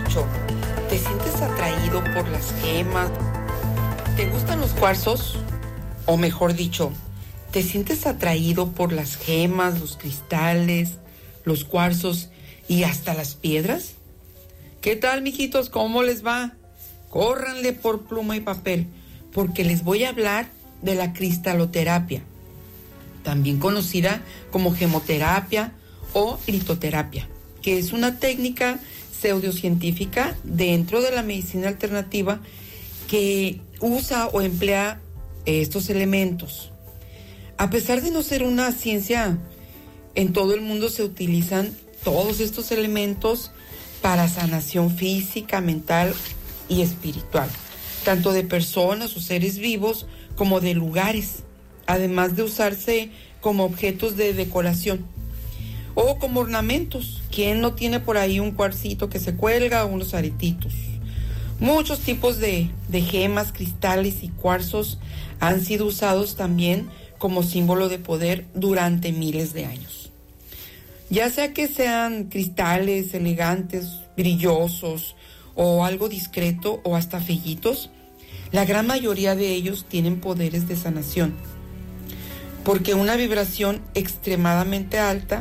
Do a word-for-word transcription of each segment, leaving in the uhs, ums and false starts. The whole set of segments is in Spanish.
dicho, ¿te sientes atraído por las gemas? ¿Te gustan los cuarzos? O mejor dicho, ¿te sientes atraído por las gemas, los cristales, los cuarzos y hasta las piedras? ¿Qué tal, mijitos? ¿Cómo les va? Córranle por pluma y papel, porque les voy a hablar de la cristaloterapia, también conocida como gemoterapia o litoterapia, que es una técnica pseudocientífica dentro de la medicina alternativa que usa o emplea estos elementos. A pesar de no ser una ciencia, en todo el mundo se utilizan todos estos elementos para sanación física, mental y espiritual, tanto de personas o seres vivos como de lugares, además de usarse como objetos de decoración o como ornamentos. ¿Quién no tiene por ahí un cuarcito que se cuelga o unos aretitos? Muchos tipos de, de gemas, cristales y cuarzos han sido usados también como símbolo de poder durante miles de años. Ya sea que sean cristales elegantes, brillosos o algo discreto o hasta feyitos, la gran mayoría de ellos tienen poderes de sanación, porque una vibración extremadamente alta,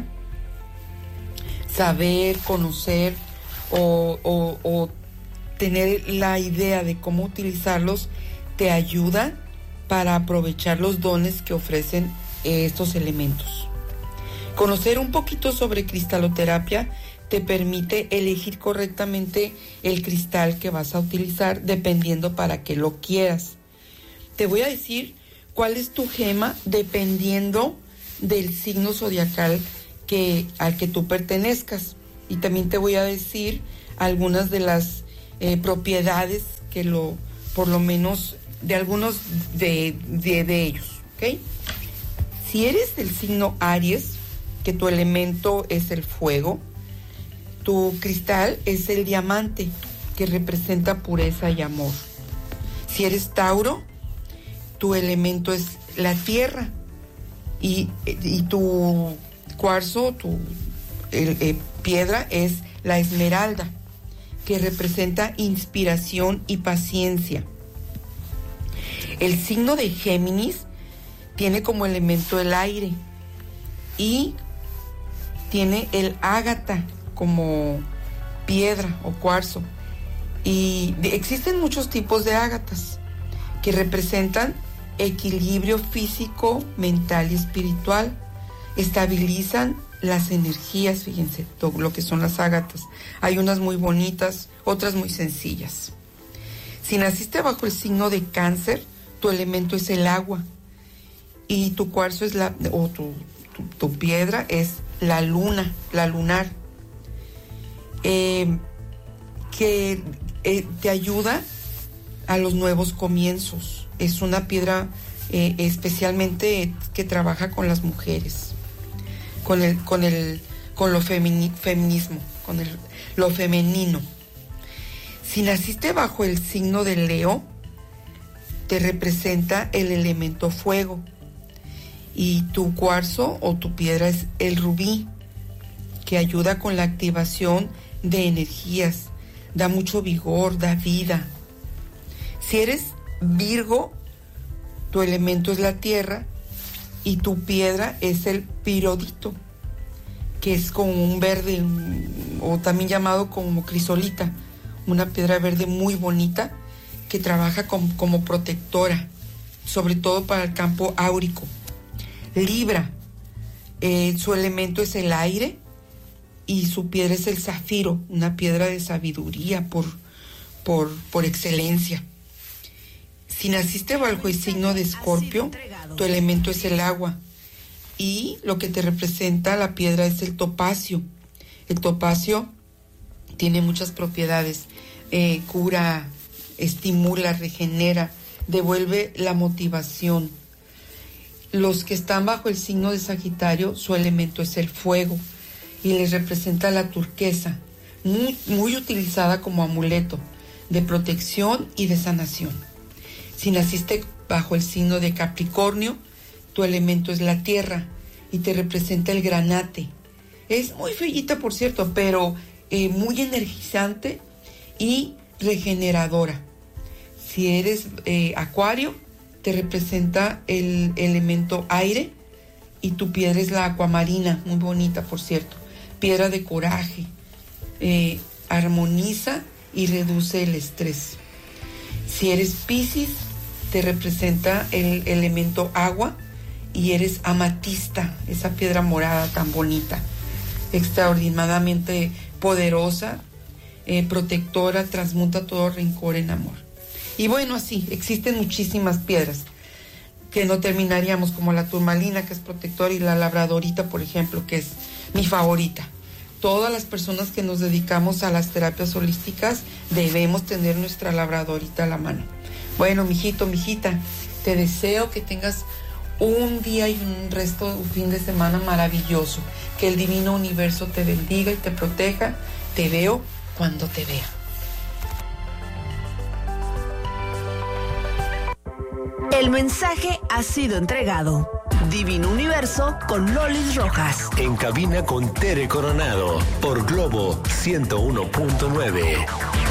saber, conocer o, o, o tener la idea de cómo utilizarlos te ayuda para aprovechar los dones que ofrecen estos elementos. Conocer un poquito sobre cristaloterapia te permite elegir correctamente el cristal que vas a utilizar dependiendo para qué lo quieras. Te voy a decir cuál es tu gema dependiendo del signo zodiacal que, al que tú pertenezcas. Y también te voy a decir algunas de las eh, propiedades que lo, por lo menos de algunos de, de, de ellos, ¿ok? Si eres del signo Aries, que tu elemento es el fuego, tu cristal es el diamante, que representa pureza y amor. Si eres Tauro, tu elemento es la tierra y, y tu cuarzo, tu el, eh, piedra es la esmeralda, que representa inspiración y paciencia. El signo de Géminis tiene como elemento el aire y tiene el ágata como piedra o cuarzo. Y existen muchos tipos de ágatas que representan equilibrio físico, mental y espiritual. Estabilizan las energías, fíjense, todo lo que son las ágatas. Hay unas muy bonitas, otras muy sencillas. Si naciste bajo el signo de Cáncer, tu elemento es el agua y tu cuarzo es la, o tu, tu, tu piedra es la luna, la lunar, eh, que eh, te ayuda a los nuevos comienzos. Es una piedra eh, especialmente que trabaja con las mujeres, con el, con el, con lo femini, feminismo, con el, lo femenino. Si naciste bajo el signo de Leo, te representa el elemento fuego y tu cuarzo o tu piedra es el rubí, que ayuda con la activación de energías, da mucho vigor, da vida. Si eres Virgo, tu elemento es la tierra y tu piedra es el pirodito, que es como un verde, o también llamado como crisolita, una piedra verde muy bonita que trabaja como, como protectora, sobre todo para el campo áurico. Libra, eh, su elemento es el aire y su piedra es el zafiro, una piedra de sabiduría por, por, por excelencia. Si naciste bajo el signo de Escorpio, tu elemento es el agua y lo que te representa la piedra es el topacio. El topacio tiene muchas propiedades, eh, cura, estimula, regenera, devuelve la motivación. Los que están bajo el signo de Sagitario, su elemento es el fuego y les representa la turquesa, muy, muy utilizada como amuleto de protección y de sanación. Si naciste bajo el signo de Capricornio, tu elemento es la tierra y te representa el granate. Es muy feyita, por cierto, pero eh, muy energizante y regeneradora. Si eres eh, Acuario, te representa el elemento aire y tu piedra es la acuamarina, muy bonita por cierto, piedra de coraje, eh, armoniza y reduce el estrés. Si eres Piscis, te representa el elemento agua y eres amatista, esa piedra morada tan bonita, extraordinariamente poderosa, eh, protectora, transmuta todo rencor en amor. Y bueno, así, existen muchísimas piedras que no terminaríamos, como la turmalina, que es protectora, y la labradorita, por ejemplo, que es mi favorita. Todas las personas que nos dedicamos a las terapias holísticas debemos tener nuestra labradorita a la mano. Bueno, mijito, mijita, te deseo que tengas un día y un resto, un fin de semana maravilloso. Que el divino universo te bendiga y te proteja. Te veo cuando te vea. El mensaje ha sido entregado. Divino Universo con Lolis Rojas. En cabina con Tere Coronado por Globo ciento uno punto nueve.